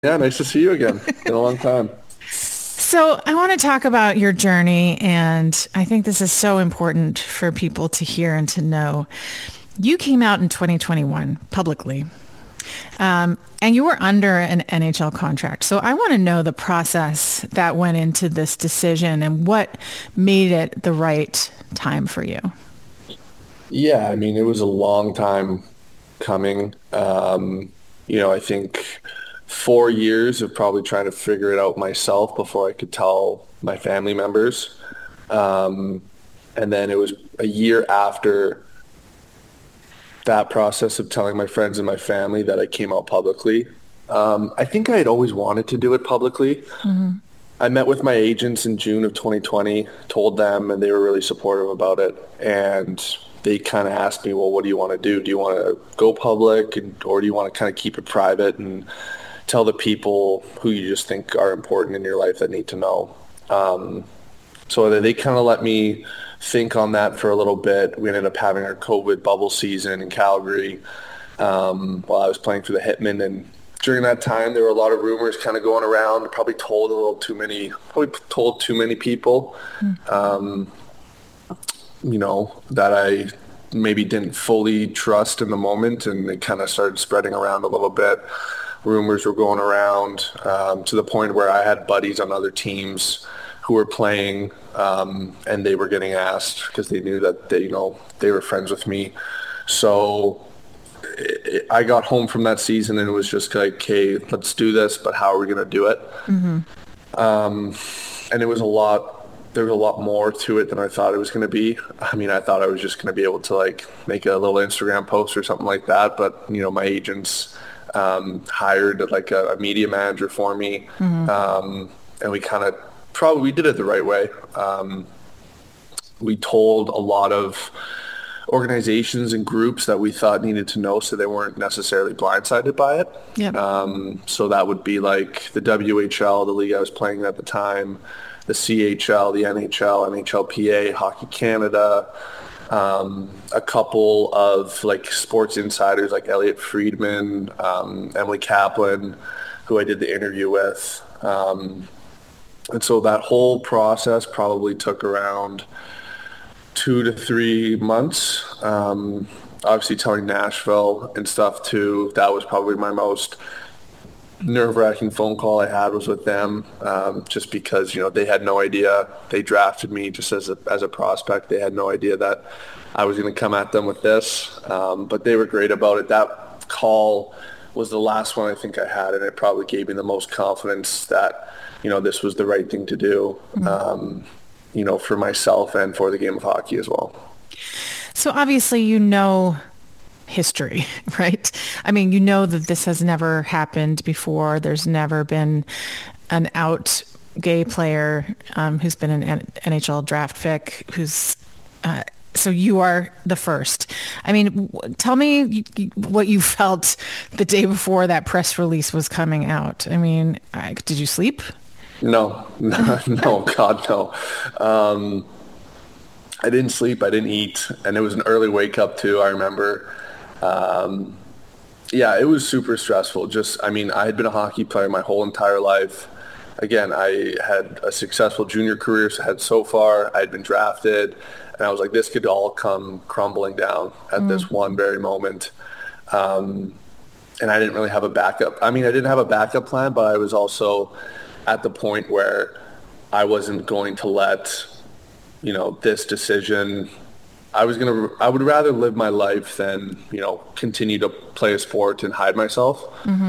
Yeah, nice to see you again. Been a long time. So, I want to talk about your journey, and I think this is so important for people to hear and to know. You came out in 2021 publicly, and you were under an NHL contract. So, I want to know the process that went into this decision and what made it the right time for you. Yeah, I mean, it was a long time coming. I think 4 years of probably trying to figure it out myself before I could tell my family members. Um, and then it was a year after that process of telling my friends and my family that I came out publicly. I think I had always wanted to do it publicly. I met with my agents in June of 2020, told them, and they were really supportive about it. And they kind of asked me, well, what do you want to do? Do you want to go public or do you want to kind of keep it private and tell the people who you just think are important in your life that need to know? So they kind of let me think on that for a little bit. We ended up having our COVID bubble season in Calgary while I was playing for the Hitmen. And during that time, there were a lot of rumors kind of going around. Probably told too many people, that I maybe didn't fully trust in the moment. And it kind of started spreading around a little bit. Rumors were going around to the point where I had buddies on other teams who were playing, and they were getting asked because they knew that they were friends with me. So I got home from that season and it was just like, okay, let's do this, but how are we going to do it? And it was there was a lot more to it than I thought it was going to be. I mean, I thought I was just going to be able to like make a little Instagram post or something like that. But, my agents hired like a media manager for me. And we kind of we did it the right way. We told a lot of organizations and groups that we thought needed to know so they weren't necessarily blindsided by it. Yep. So that would be like the WHL, the league I was playing in at the time, the CHL, the NHL, NHLPA, Hockey Canada, a couple of like sports insiders like Elliot Friedman, Emily Kaplan, who I did the interview with. And so that whole process probably took around 2 to 3 months. Obviously telling Nashville and stuff too, that was probably my most nerve-wracking phone call I had was with them, just because, they had no idea. They drafted me just as a prospect. They had no idea that I was going to come at them with this, but they were great about it. That call was the last one I think I had, and it probably gave me the most confidence that, this was the right thing to do, for myself and for the game of hockey as well. So obviously, history, right? I mean, that this has never happened before. There's never been an out gay player who's been an NHL draft pick so you are the first. I mean, tell me what you felt the day before that press release was coming out. I mean, did you sleep? No, no, God, no. I didn't sleep. I didn't eat. And it was an early wake up too, I remember. Yeah, it was super stressful. I had been a hockey player my whole entire life. Again, I had a successful junior career so far. I had been drafted, and I was like, this could all come crumbling down at this one very moment. And I didn't really have a backup. I mean, I didn't have a backup plan, but I was also at the point where I wasn't going to let, this decision. I would rather live my life than, continue to play a sport and hide myself.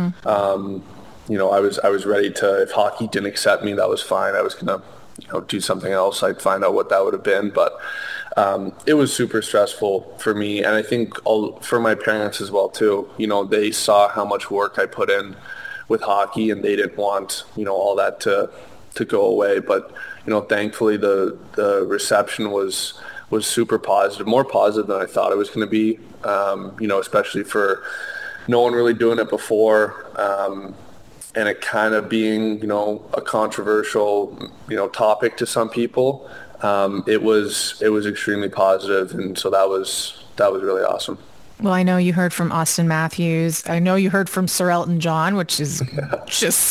I was ready to, if hockey didn't accept me, that was fine. I was going to, do something else. I'd find out what that would have been. But it was super stressful for me. And I think for my parents as well, too. They saw how much work I put in with hockey and they didn't want, all that to go away. But, thankfully the reception was super positive, more positive than I thought it was going to be, especially for no one really doing it before, and it kind of being, a controversial, topic to some people. It was extremely positive, and so that was really awesome. Well, I know you heard from Austin Matthews. I know you heard from Sir Elton John, which is just